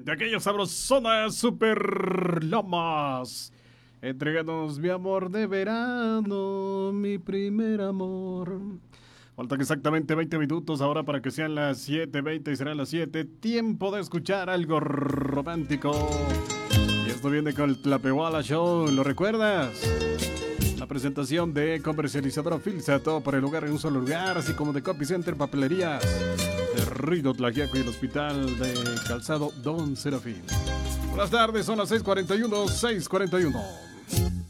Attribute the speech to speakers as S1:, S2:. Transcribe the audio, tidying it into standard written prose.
S1: de aquella sabrosona Super Lomas. Entregándonos mi amor de verano, mi primer amor. Faltan exactamente 20 minutos ahora para que sean las 7:20 y serán las 7. Tiempo de escuchar algo romántico. Y esto viene con el Tlapehuala Show, ¿lo recuerdas? La presentación de comercializadora Filsa, todo por el lugar en un solo lugar, así como de Copy Center, papelerías, de Rido Tlaxiaco y el Hospital de Calzado Don Serafín. Buenas tardes, son las 6:41, 6:41.